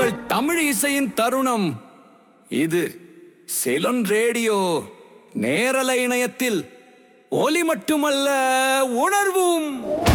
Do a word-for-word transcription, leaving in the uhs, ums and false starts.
உங்கள் தமிழ் இசையின் தருணம் இது. சிலோன் ரேடியோ நேரலை இணையத்தில் ஒலி மட்டுமல்ல, உணர்வும்.